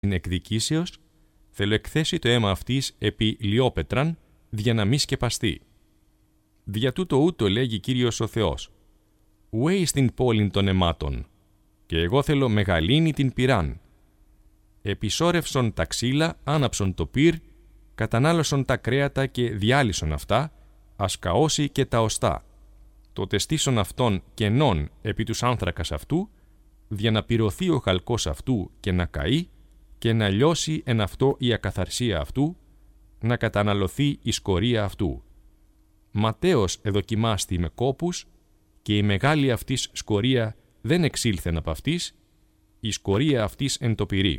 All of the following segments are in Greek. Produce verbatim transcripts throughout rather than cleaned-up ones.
την εκδικήσεως, θέλω εκθέσει το αίμα αυτής επί λιόπετραν, για να μη σκεπαστεί. Δια τούτο ούτω λέγει Κύριος ο Θεός. Ουέ εις την πόλην των αιμάτων, και εγώ θέλω μεγαλύνει την πυράν. Επισόρευσον τα ξύλα, άναψον το πυρ, κατανάλωσον τα κρέατα και διάλυσον αυτά, ασκαώσει και τα οστά. Τότε στήσον αυτόν κενών επί τους άνθρακας αυτού, για να πυρωθεί ο χαλκός αυτού και να καεί, και να λιώσει εν αυτό η ακαθαρσία αυτού, να καταναλωθεί η σκορία αυτού. Ματέως εδοκιμάστη με κόπους, και η μεγάλη αυτής σκορία δεν εξήλθεν από αυτής, η σκορία αυτής εν το πυρί.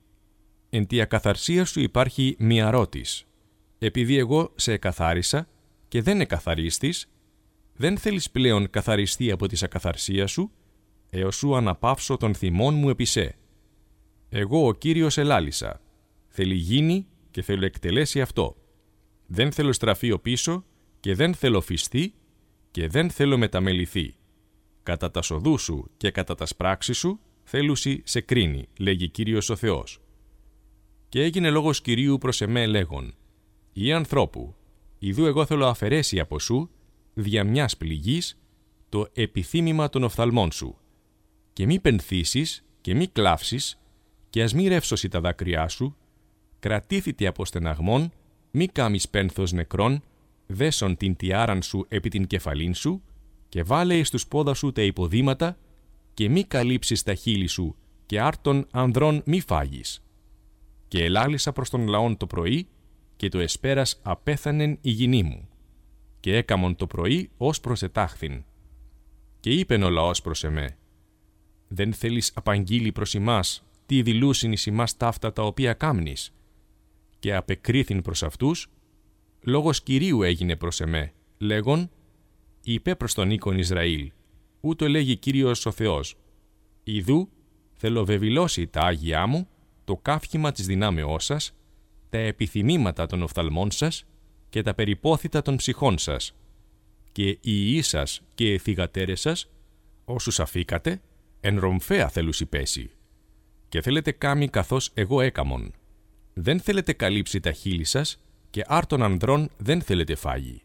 Εν τη ακαθαρσία σου υπάρχει μία ρώτης. Επειδή εγώ σε εκαθάρισα και δεν εκαθαρίστης, δεν θέλεις πλέον καθαριστεί από της ακαθαρσίας σου, έως σου αναπαύσω τον θυμόν μου επί σε. Εγώ ο Κύριος ελάλησα. Θέλει γίνει και θέλω εκτελέσει αυτό. Δεν θέλω στραφεί ο πίσω και δεν θέλω φυστεί και δεν θέλω μεταμεληθεί. Κατά τα σοδού σου και κατά τα σπράξεις σου θέλουσι σε κρίνει, λέγει Κύριος ο Θεός. Και έγινε λόγος Κυρίου προς εμέ λέγον, «Ή ανθρώπου, ιδού εγώ θέλω αφαιρέσει από σου, δια μιας πληγής, το επιθύμημα των οφθαλμών σου, και μη πενθήσεις και μη κλάψεις, και ας μη ρεύσωσι τα δάκρυά σου, κρατήθητε από στεναγμών, μη κάμεις πένθος νεκρών, δέσον την τιάραν σου επί την κεφαλήν σου, και βάλε εις τους πόδα σου τα υποδήματα, και μη καλύψεις τα χείλη σου, και άρτων ανδρών μη φάγεις. Και ελάλησα προς τον λαόν το πρωί, και το εσπέρας απέθανεν η γυνή μου. Και έκαμον το πρωί ως προσετάχθην. Και είπεν ο λαός προς εμέ, δεν θέλεις απαγγείλει προς ημάς, τι δηλούσιν εις ημάς ταύτα τα οποία κάμνεις. Και απεκρίθην προς αυτούς, λόγος Κυρίου έγινε προς εμέ, λέγον, είπε προς τον οίκον Ισραήλ, ούτω λέγει Κύριος ο Θεός, ιδού θέλω βεβηλώσει τα Άγιά μου, το καύχημα της δυνάμεώς σας, τα επιθυμήματα των οφθαλμών σας και τα περιπόθητα των ψυχών σας, και οι ιοί σας και οι θυγατέρες σας, όσους αφήκατε, εν ρομφαία θέλουσι πέσει. Και θέλετε κάμει καθώς εγώ έκαμον. Δεν θέλετε καλύψει τα χείλη σας, και άρτων ανδρών δεν θέλετε φάγει.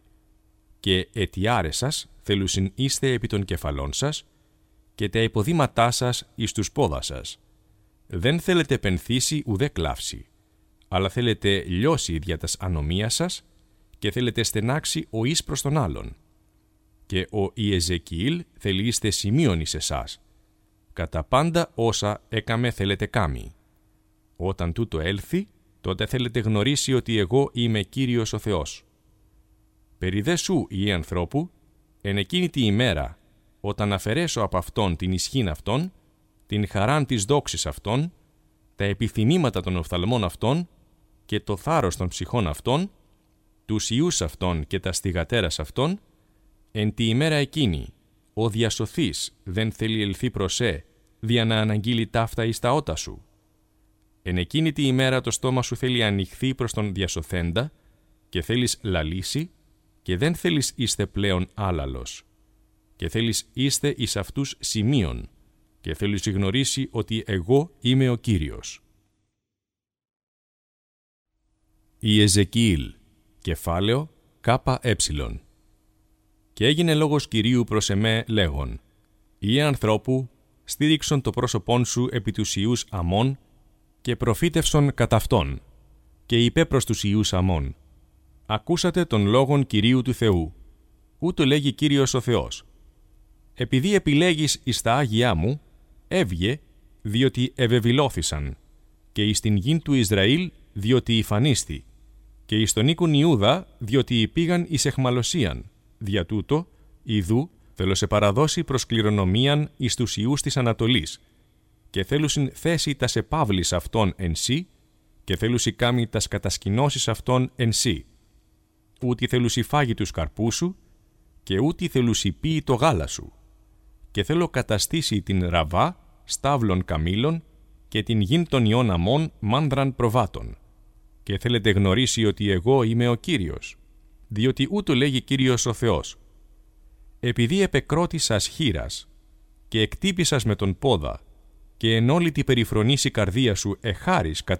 Και αιτιάρες σας θέλουσιν είστε επί των κεφαλών σας, και τα υποδήματά σας εις τους πόδα σας. Δεν θέλετε πενθήσει ουδέ κλάψει, αλλά θέλετε λιώσει δια τας ανομίας σας, και θέλετε στενάξει ο εις προς τον άλλον. Και ο Ιεζεκιήλ θέλει είστε σημείων εις εσάς. Κατά πάντα όσα έκαμε θέλετε κάμει. Όταν τούτο έλθει, τότε θέλετε γνωρίσει ότι εγώ είμαι Κύριος ο Θεός. Περί δε σου, Υιέ ανθρώπου, εν εκείνη τη ημέρα, όταν αφαιρέσω από αυτόν την ισχύν αυτών, την χαράν της δόξης αυτών, τα επιθυμήματα των οφθαλμών αυτών και το θάρρος των ψυχών αυτών, τους ιούς αυτών και τα στιγατέρας αυτών, εν τη ημέρα εκείνη, ο διασωθής δεν θέλει ελθεί προς σε, δια να αναγγείλει ταύτα εις τα ότα σου. Εν εκείνη τη ημέρα το στόμα σου θέλει ανοιχθεί προς τον διασωθέντα και θέλεις λαλήσει και δεν θέλεις είστε πλέον άλαλος. Και θέλεις είστε εις αυτούς σημείων και θέλεις γνωρίσει ότι εγώ είμαι ο Κύριος. Ιεζεκιήλ, κεφάλαιο ΚΕ. Και έγινε λόγος Κυρίου προς εμέ λέγον, «Υιέ ανθρώπου, στήριξον το πρόσωπόν σου επί τους ιούς Αμών και προφήτευσον κατά αυτόν, και είπε προς τους ιούς Αμών, ακούσατε τον λόγον Κυρίου του Θεού, ούτω λέγει Κύριος ο Θεός. Επειδή επιλέγεις εις τα Άγιά μου, έβγε, διότι ευεβηλώθησαν, και εις την γην του Ισραήλ, διότι υφανίστη, και εις τον οίκον Ιούδα, διότι πήγαν εις εχμαλωσίαν. Δια τούτο, ιδού, θέλω σε παραδώσει προς κληρονομίαν εις τους ιούς της Ανατολής, και θέλουσιν θέση τας επαύλης αυτών εν σύ, και θέλουσι κάμει τας κατασκηνώσεις αυτών εν σύ. Ούτι θέλουσι φάγει τους καρπούς σου, και ούτι θέλουσι πίει το γάλα σου. Και θέλω καταστήσει την Ραβά, στάβλων καμήλων, και την γην των ιών Αμών μάνδραν προβάτων. Και θέλετε γνωρίσει ότι εγώ είμαι ο Κύριος, διότι ούτω λέγει Κύριος ο Θεός. Επειδή επεκρότησας χήρας και εκτύπησας με τον πόδα και εν όλη τη περιφρονήσει καρδία σου εχάρις